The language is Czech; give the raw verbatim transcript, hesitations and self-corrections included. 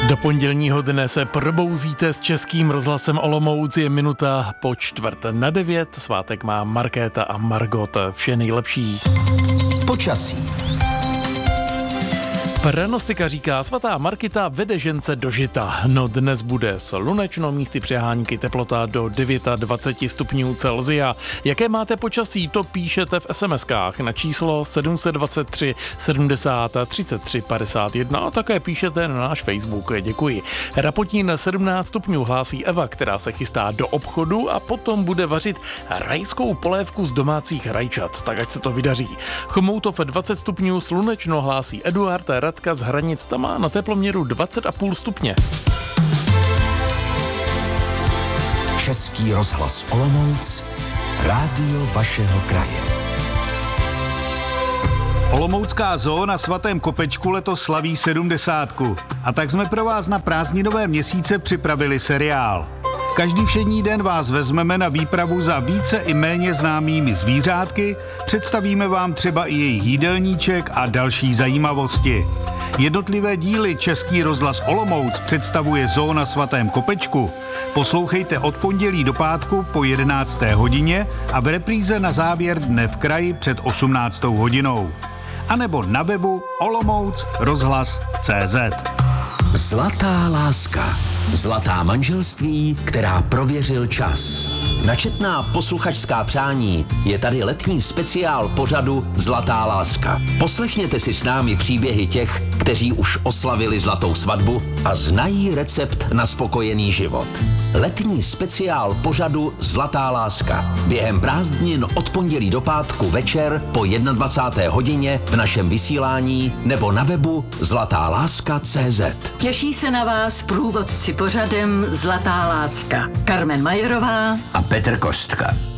Do pondělního dne se probouzíte s Českým rozhlasem Olomouc, je minuta po čtvrt na devět. Svátek má Markéta a Margot. Vše nejlepší. Počasí. Pranostika říká, svatá Markita vede žence do žita. No dnes bude slunečno, místy přehánky, teplota do dvacet devět stupňů Celsia. Jaké máte počasí, to píšete v es em eskách na číslo sedm set dvacet tři sedmdesát třicet tři padesát jedna a také píšete na náš Facebook. Děkuji. Rapotín sedmnáct stupňů hlásí Eva, která se chystá do obchodu a potom bude vařit rajskou polévku z domácích rajčat. Tak ať se to vydaří. Chomoutov dvacet stupňů, slunečno hlásí Eduard. Radka z Hranic, tam má na teploměru dvacet a půl stupně. Český rozhlas Olomouc, rádio vašeho kraje. Olomoucká zoo na Svatém Kopečku letos slaví sedmdesátku. A tak jsme pro vás na prázdninové měsíce připravili seriál. Každý všední den vás vezmeme na výpravu za více i méně známými zvířátky, představíme vám třeba i jejich jídelníček a další zajímavosti. Jednotlivé díly Český rozhlas Olomouc představuje zoo na Svatém Kopečku. Poslouchejte od pondělí do pátku po jedenácté hodině a v repríze na závěr dne v kraji před osmnáctou hodinou. A nebo na webu olomouc rozhlas tečka cé zet. Zlatá láska. Zlatá manželství, která prověřil čas. Načetná posluchačská přání je tady letní speciál pořadu Zlatá láska. Poslechněte si s námi příběhy těch, kteří už oslavili zlatou svatbu a znají recept na spokojený život. Letní speciál pořadu Zlatá láska. Během prázdnin od pondělí do pátku večer po dvacáté jedné hodině v našem vysílání nebo na webu zlatá láska tečka cé zet. Těší se na vás průvodci pořadem Zlatá láska. Carmen Majerová a Petr Kostka.